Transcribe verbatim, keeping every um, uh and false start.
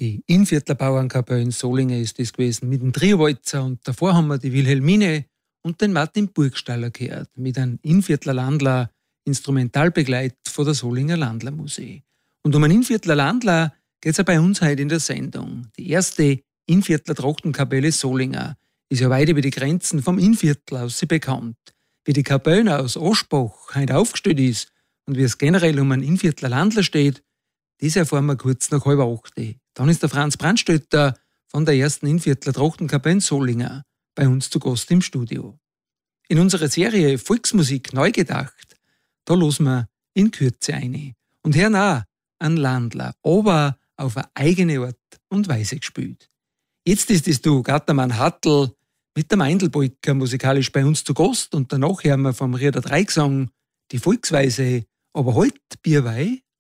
Die Innviertler Bauernkapelle Solingen ist das gewesen mit dem Triowalzer, und davor haben wir die Wilhelmine und den Martin Burgstaller gehört mit einem Innviertler Landler Instrumentalbegleit von der Solinger Landlermusik. Und um einen Innviertler Landler geht es ja bei uns heute in der Sendung. Die erste Innviertler Trochtenkapelle Solinger ist ja weit über die Grenzen vom Innviertel aus sie bekannt. Wie die Kapelle aus Aschbach heute aufgestellt ist und wie es generell um einen Innviertler Landler steht, das erfahren wir kurz nach halb acht. Dann ist der Franz Brandstötter von der ersten Innviertler Trochtenkapelle Solinger bei uns zu Gast im Studio. In unserer Serie Volksmusik neu gedacht, da losen wir in Kürze eine und hören auch einen Landler, aber auf eine eigene Art und Weise gespielt. Jetzt ist es du, Gattermann Hartl, mit der Meindelbolker musikalisch bei uns zu Gast, und danach hören wir vom Rieder Dreigesang die Volksweise Aber halt Bierweih